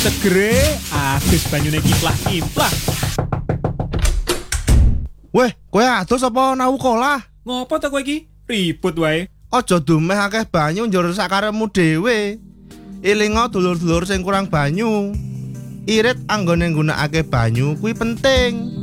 Segere adus banyune kimplah-kimplah. Weh, kowe adus apa naukolah? Ngopo ta kowe iki? Ribut wae. Aja dumeh akeh banyu njur sakarepmu dhewe. Elinga dulur-dulur sing kurang banyu. Irit anggone nggunakake banyu kuwi penting.